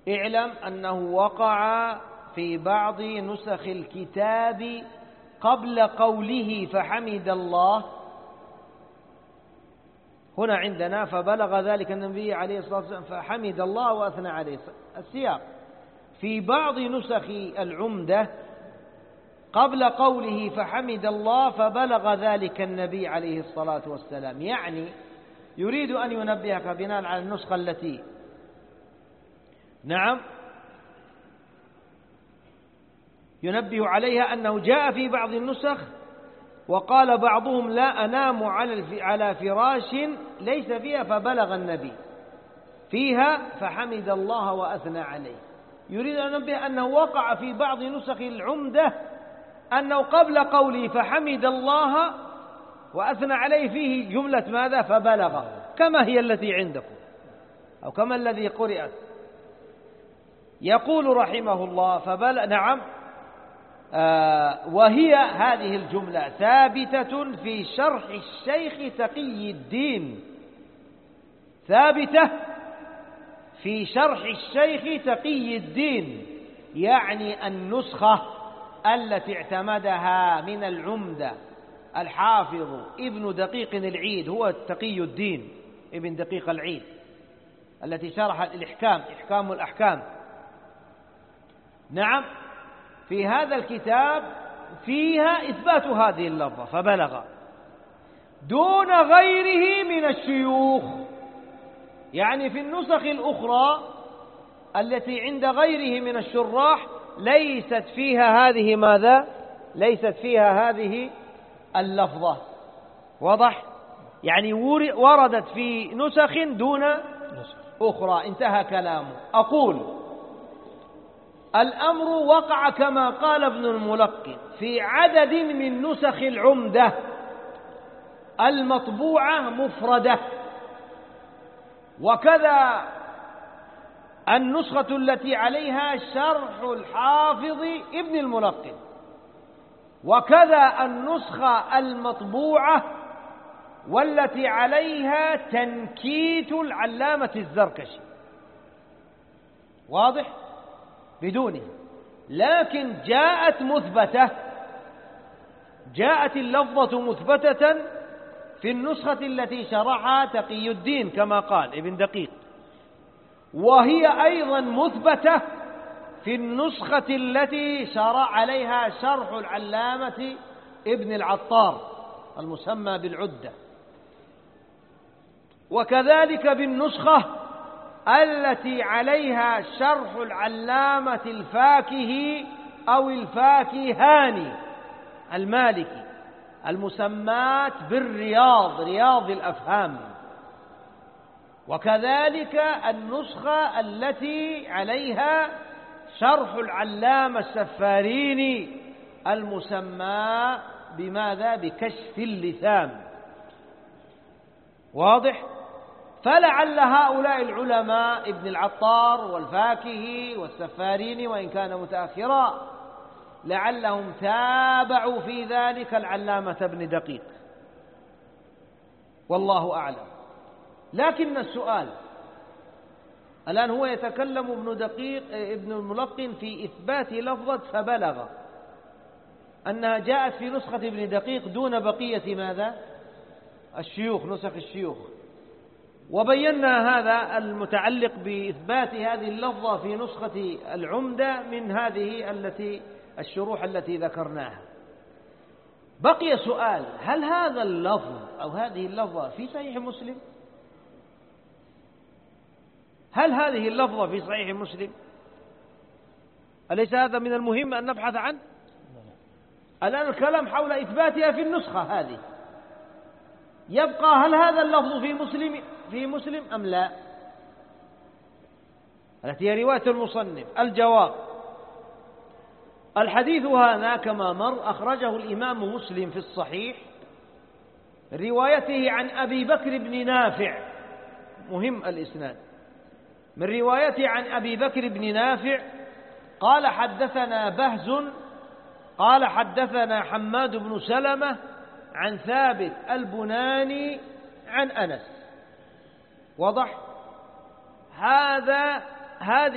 اعلم أنه وقع في بعض نسخ الكتاب قبل قوله فحمد الله. هنا عندنا فبلغ ذلك النبي عليه الصلاة والسلام فحمد الله وأثنى عليه. السياق في بعض نسخ العمدة قبل قوله فحمد الله فبلغ ذلك النبي عليه الصلاة والسلام، يعني يريد أن ينبهك بناء على النسخة التي ينبه عليها أنه جاء في بعض النسخ وقال بعضهم لا أنام على فراش ليس فيها فبلغ النبي، فيها فحمد الله وأثنى عليه. يريد أن ينبه أنه وقع في بعض نسخ العمدة أنه قبل قوله فحمد الله وأثنى عليه فيه جملة ماذا؟ فبلغ، كما هي التي عندكم أو كما الذي قرأت. يقول رحمه الله وهي هذه الجملة ثابتة في شرح الشيخ تقي الدين، ثابتة في شرح الشيخ تقي الدين، يعني النسخة التي اعتمدها من العمدة الحافظ ابن دقيق العيد، هو تقي الدين ابن دقيق العيد التي شرح الإحكام، إحكام الأحكام. نعم، في هذا الكتاب فيها إثبات هذه اللفظة فبلغ دون غيره من الشيوخ، يعني في النسخ الأخرى التي عند غيره من الشراح ليست فيها هذه ماذا؟ ليست فيها هذه اللفظة. واضح؟ يعني وردت في نسخ دون أخرى. انتهى كلامه. أقول الأمر وقع كما قال ابن الملقن في عدد من نسخ العمدة المطبوعة مفردة، وكذا النسخة التي عليها شرح الحافظ ابن الملقن، وكذا النسخة المطبوعة والتي عليها تنكيت العلامة الزركشي. واضح؟ بدونه، لكن جاءت مثبتة، جاءت اللفظة مثبتة في النسخة التي شرحها تقي الدين كما قال ابن دقيق، وهي أيضا مثبتة في النسخة التي شرع عليها شرح العلامة ابن العطار المسمى بالعدة، وكذلك بالنسخة التي عليها شرح العلامة الفاكهي أو الفاكهاني المالكي المسمات بالرياض، رياض الأفهام، وكذلك النسخة التي عليها شرح العلامة السفاريني المسمى بماذا؟ بكشف اللثام. واضح؟ فلعل هؤلاء العلماء ابن العطار والفاكهي والسفاريني وإن كان متأخرا لعلهم تابعوا في ذلك العلامة ابن دقيق، والله أعلم. لكن السؤال الآن هو يتكلم ابن الملقن في إثبات لفظة فبلغ أنها جاءت في نسخة ابن دقيق دون بقية ماذا؟ الشيوخ، نسخ الشيوخ، وبينا هذا المتعلق بإثبات هذه اللفظة في نسخة العمدة من هذه الشروح التي ذكرناها. بقي سؤال: هل هذا اللفظ أو هذه اللفظة في صحيح مسلم؟ هل هذه اللفظة في صحيح مسلم؟ أليس هذا من المهم أن نبحث عنه؟ الآن الكلام حول إثباتها في النسخة هذه، يبقى هل هذا اللفظ في مسلم أم لا؟ التي هي رواية المصنف. الجواب: الحديث هذا كما مر أخرجه الإمام مسلم في الصحيح روايته عن أبي بكر بن نافع، مهم الإسناد، من روايته عن أبي بكر بن نافع قال حدثنا بهز قال حدثنا حماد بن سلمة عن ثابت البناني عن أنس. وضح هذه